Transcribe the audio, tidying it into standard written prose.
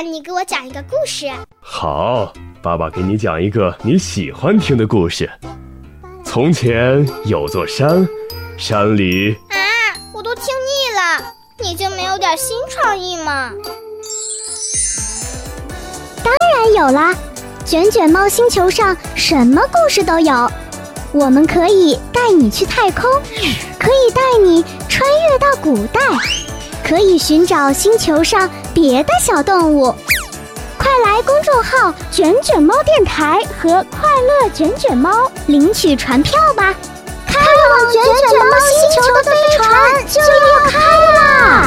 你给我讲一个故事。 好，爸爸给你讲一个你喜欢听的故事。从前有座山，山里…… 我都听腻了，你就没有点新创意吗？ 当然有啦，卷卷猫星球上什么故事都有。我们可以带你去太空，可以带你穿越到古代，可以寻找星球上别的小动物。快来公众号卷卷猫电台和快乐卷卷猫领取船票吧，开往卷卷猫星球的飞船就要开啦！